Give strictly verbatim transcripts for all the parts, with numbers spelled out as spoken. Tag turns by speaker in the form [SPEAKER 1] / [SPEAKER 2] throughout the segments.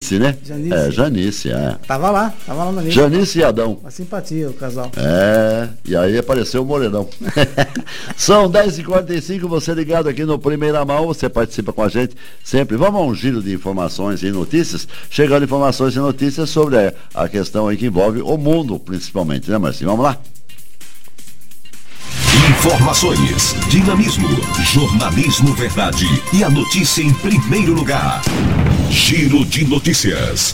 [SPEAKER 1] Janice, né?
[SPEAKER 2] Janice.
[SPEAKER 1] É, Janice, é.
[SPEAKER 2] Tava lá, tava lá na lista.
[SPEAKER 1] Janice e Adão.
[SPEAKER 2] Uma simpatia o casal.
[SPEAKER 1] É, e aí apareceu o Morenão. São dez e quarenta e cinco, você ligado aqui no Primeira Mão, você participa com a gente sempre. Vamos a um giro de informações e notícias, chegando informações e notícias sobre a, a questão aí que envolve o mundo, principalmente, né, Marcinho? Vamos lá?
[SPEAKER 3] Informações, dinamismo, jornalismo verdade e a notícia em primeiro lugar. Giro de notícias.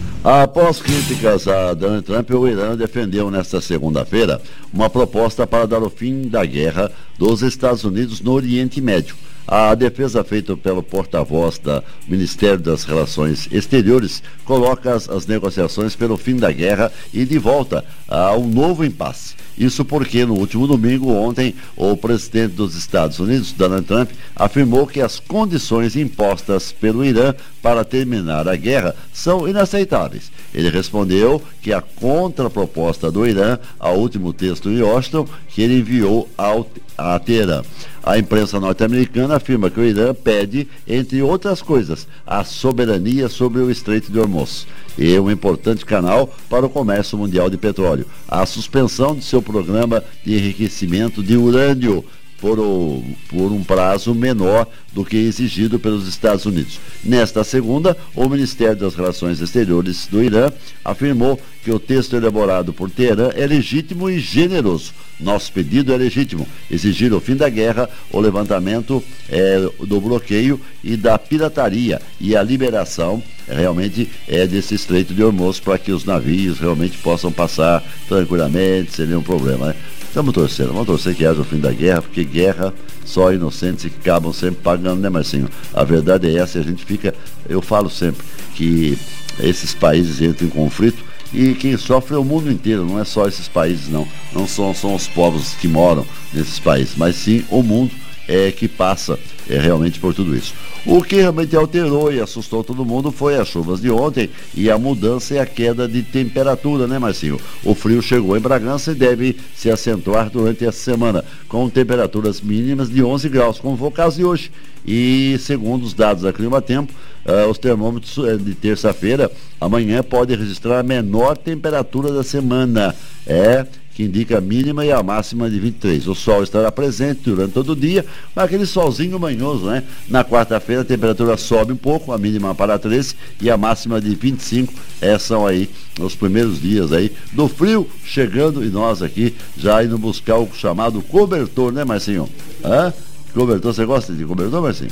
[SPEAKER 1] Após críticas a Donald Trump, o Irã defendeu nesta segunda-feira uma proposta para dar o fim da guerra dos Estados Unidos no Oriente Médio. A defesa feita pelo porta-voz do Ministério das Relações Exteriores coloca as, as negociações pelo fim da guerra e de volta a um novo impasse. Isso porque no último domingo, ontem, o presidente dos Estados Unidos, Donald Trump, afirmou que as condições impostas pelo Irã para terminar a guerra são inaceitáveis. Ele respondeu que a contraproposta do Irã ao último texto em Washington, que ele enviou ao, a Teherã. A imprensa norte-americana afirma que o Irã pede, entre outras coisas, a soberania sobre o Estreito de Hormuz e um importante canal para o comércio mundial de petróleo, a suspensão de seu programa de enriquecimento de urânio por, o, por um prazo menor do que exigido pelos Estados Unidos. Nesta segunda, o Ministério das Relações Exteriores do Irã afirmou que o texto elaborado por Teherã é legítimo e generoso. Nosso pedido é legítimo, exigir o fim da guerra, o levantamento é, do bloqueio e da pirataria e a liberação realmente é desse Estreito de Hormuz para que os navios realmente possam passar tranquilamente, sem nenhum problema, né? Estamos torcendo, vamos torcer que haja o fim da guerra, porque guerra só inocentes que acabam sempre pagando, né, Marcinho? A verdade é essa, a gente fica, eu falo sempre que esses países entram em conflito e quem sofre é o mundo inteiro, não é só esses países não, não são, são os povos que moram nesses países, mas sim o mundo é que passa é, realmente por tudo isso. O que realmente alterou e assustou todo mundo foi as chuvas de ontem e a mudança e a queda de temperatura, né, Marcinho? O frio chegou em Bragança e deve se acentuar durante essa semana, com temperaturas mínimas de onze graus, como foi o caso de hoje. E, segundo os dados da Climatempo, uh, os termômetros uh, de terça-feira, amanhã podem registrar a menor temperatura da semana. É... que indica a mínima e a máxima de vinte e três. O sol estará presente durante todo o dia, mas aquele solzinho manhoso, né? Na quarta-feira a temperatura sobe um pouco, a mínima para treze e a máxima de vinte e cinco. Esses são aí os primeiros dias aí do frio chegando e nós aqui já indo buscar o chamado cobertor, né, Marcinho? Hã? Cobertor, você gosta de cobertor, Marcinho?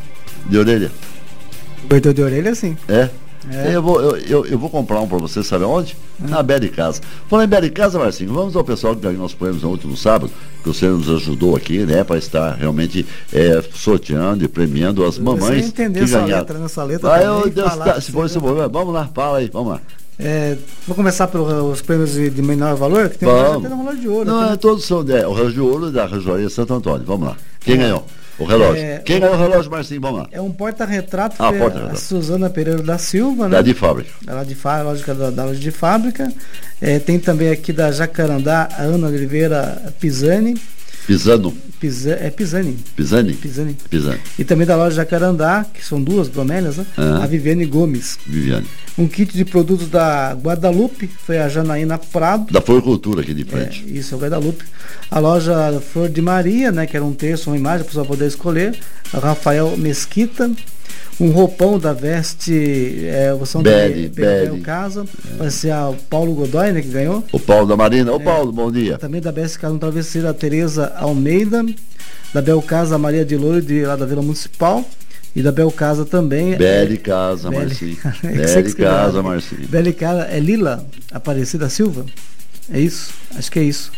[SPEAKER 1] De orelha?
[SPEAKER 2] Cobertor de orelha, sim.
[SPEAKER 1] É?
[SPEAKER 2] É.
[SPEAKER 1] Eu, vou, eu, eu, eu vou comprar um para você, sabe onde? Hum. Na Bela Casa. Falando em Bela Casa, Marcinho, vamos ao pessoal que ganhou os prêmios no último sábado, que você nos ajudou aqui, né, para estar realmente é, sorteando e premiando as mamães
[SPEAKER 2] você entender
[SPEAKER 1] que
[SPEAKER 2] essa
[SPEAKER 1] ganharam.
[SPEAKER 2] Letra, nessa letra
[SPEAKER 1] ah,
[SPEAKER 2] também,
[SPEAKER 1] eu, Deus, tá, se for esse
[SPEAKER 2] você...
[SPEAKER 1] momento, vamos lá, fala aí, vamos lá.
[SPEAKER 2] É, vou começar pelos prêmios de, de menor valor, que tem
[SPEAKER 1] vamos.
[SPEAKER 2] um relógio de ouro.
[SPEAKER 1] Não,
[SPEAKER 2] né?
[SPEAKER 1] todos são é, o relógio de ouro da Regidoria Santo Antônio. Vamos lá. Quem é. ganhou? O relógio. É, Quem ganhou o relógio, Marcinho? Vamos lá.
[SPEAKER 2] É um porta-retrato,
[SPEAKER 1] ah,
[SPEAKER 2] porta a Suzana Pereira da Silva, né?
[SPEAKER 1] Da de fábrica.
[SPEAKER 2] Ela de fábrica, lógica da, da loja de fábrica. É, tem também aqui da Jacarandá, a Ana Oliveira Pisani.
[SPEAKER 1] Pisano.
[SPEAKER 2] Pisa, é Pisani.
[SPEAKER 1] Pisani?
[SPEAKER 2] Pisani.
[SPEAKER 1] Pisani.
[SPEAKER 2] E também da loja Jacarandá, que são duas bromélias, né?
[SPEAKER 1] Ah.
[SPEAKER 2] A Viviane Gomes.
[SPEAKER 1] Viviane.
[SPEAKER 2] Um kit de produtos da Guadalupe, foi a Janaína Prado.
[SPEAKER 1] Da Floricultura aqui de frente.
[SPEAKER 2] É, isso, é o Guadalupe. A loja Flor de Maria, né? Que era um texto, uma imagem, para o pessoal poder escolher. A Rafael Mesquita. Um roupão da Veste é, o São
[SPEAKER 1] Beli,
[SPEAKER 2] Beli Casa. É. Vai ser a Paulo Godoy, né? Que ganhou.
[SPEAKER 1] O Paulo da Marina. Ô
[SPEAKER 2] é.
[SPEAKER 1] Paulo, bom dia.
[SPEAKER 2] Também da Veste Casa, um travesseiro, a Tereza Almeida. Da Belcasa, a Maria de Louro, de, lá da Vila Municipal. E da Belcasa também.
[SPEAKER 1] Beli Casa, Marcinho. Beli Casa, Marcinho.
[SPEAKER 2] Beli Casa é Lila Aparecida Silva. É isso? Acho que é isso.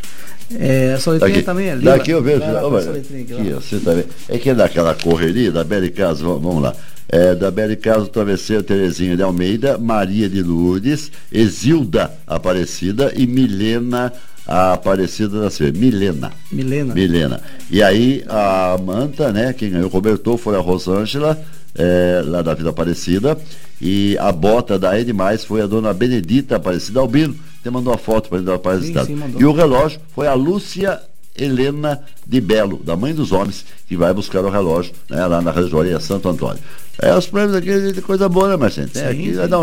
[SPEAKER 2] É, essa letrinha
[SPEAKER 1] daqui,
[SPEAKER 2] também é Lila.
[SPEAKER 1] Daqui eu vejo.
[SPEAKER 2] Lá,
[SPEAKER 1] ó, aqui, aqui, você tá vendo. É que é daquela correria da Beli Casa, vamos lá. É, da Beli Casa, o travesseiro Terezinha de Almeida, Maria de Lourdes, Exilda Aparecida e Milena a Aparecida da Silva. Milena.
[SPEAKER 2] Milena.
[SPEAKER 1] Milena. E aí a manta, né? Quem ganhou o cobertor foi a Rosângela, é, lá da Vila Aparecida. E a bota da Edmais foi a dona Benedita Aparecida Albino. Você mandou a foto para ele da Aparecida.
[SPEAKER 2] Sim, sim,
[SPEAKER 1] e o relógio foi a Lúcia Helena de Belo, da Mãe dos Homens, que vai buscar o relógio, né, lá na Regidoria Santo Antônio. É, os prêmios aqui de coisa boa, né, Marcelo? Tem aqui, vai dar um